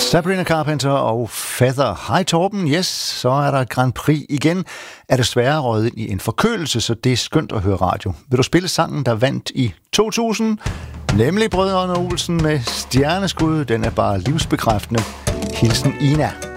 Sabrina Carpenter og Feather. Hej Torben, yes, så er der Grand Prix igen. Er desværre røget ind i en forkølelse, så det er skønt at høre radio. Vil du spille sangen, der vandt i 2000? Nemlig Brødrene Olsen med Stjerneskud. Den er bare livsbekræftende. Hilsen Ina.